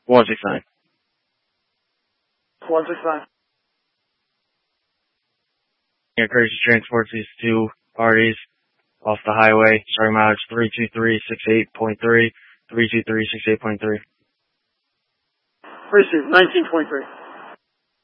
169. 169. Courtesy transport these two parties off the highway, starting mileage 32368.3, 32368.3. Receive 19.3.